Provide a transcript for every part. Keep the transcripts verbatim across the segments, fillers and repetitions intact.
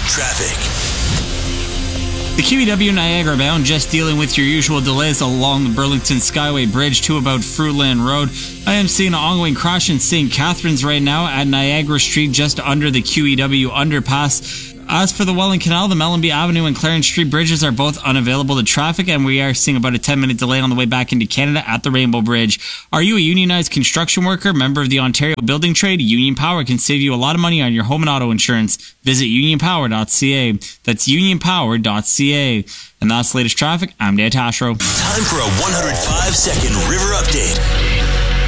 Traffic. The Q E W Niagara bound just dealing with your usual delays along the Burlington Skyway Bridge to about Fruitland Road. I am seeing an ongoing crash in Saint Catharines right now at Niagara Street just under the Q E W underpass. As for the Welland Canal, the Mellenby Avenue and Clarence Street bridges are both unavailable to traffic, and we are seeing about a ten minute delay on the way back into Canada at the Rainbow Bridge. Are you a unionized construction worker, member of the Ontario Building Trade? Union Power can save you a lot of money on your home and auto insurance. Visit union power dot c a. That's union power dot c a. And that's the latest traffic. I'm Dan Tashro. Time for a one hundred five second River Update.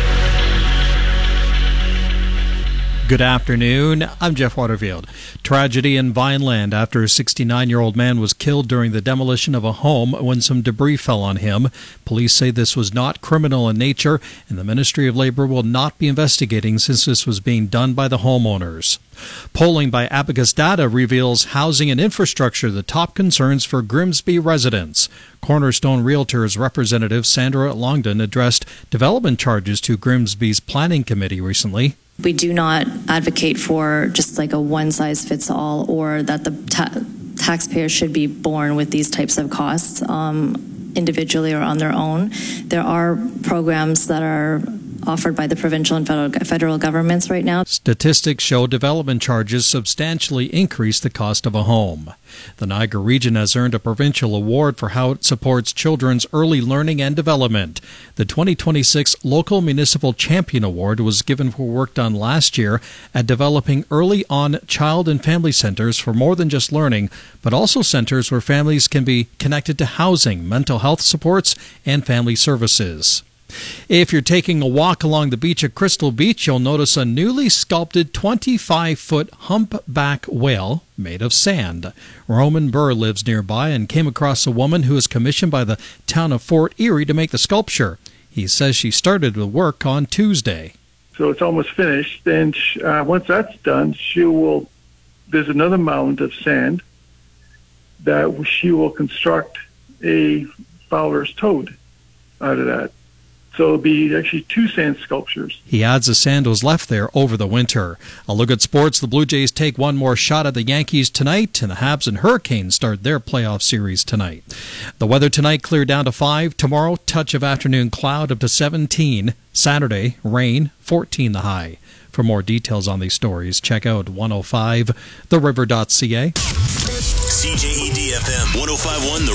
Good afternoon, I'm Jeff Waterfield. Tragedy in Vineland after a sixty-nine-year-old man was killed during the demolition of a home when some debris fell on him. Police say this was not criminal in nature, and the Ministry of Labour will not be investigating since this was being done by the homeowners. Polling by Abacus Data reveals housing and infrastructure the top concerns for Grimsby residents. Cornerstone Realtors representative Sandra Longdon addressed development charges to Grimsby's planning committee recently. We do not advocate for just like a one-size-fits-all or that the ta- taxpayers should be borne with these types of costs um, individually or on their own. There are programs that are offered by the provincial and federal, federal governments right now. Statistics show development charges substantially increase the cost of a home. The Niagara region has earned a provincial award for how it supports children's early learning and development. The twenty twenty-six Local Municipal Champion Award was given for work done last year at developing early-on child and family centers for more than just learning, but also centers where families can be connected to housing, mental health supports, and family services. If you're taking a walk along the beach at Crystal Beach, you'll notice a newly sculpted twenty-five foot humpback whale made of sand. Roman Burr lives nearby and came across a woman who was commissioned by the town of Fort Erie to make the sculpture. He says she started the work on Tuesday. So it's almost finished. Then uh, once that's done, she will. There's another mound of sand that she will construct a Fowler's toad out of that. So it'll be actually two sand sculptures. He adds the sand was left there over the winter. A look at sports. The Blue Jays take one more shot at the Yankees tonight, and the Habs and Hurricanes start their playoff series tonight. The weather tonight, clear down to five. Tomorrow, touch of afternoon cloud up to seventeen. Saturday, rain, fourteen the high. For more details on these stories, check out one oh five the river dot c a. C J E D F M one oh five point one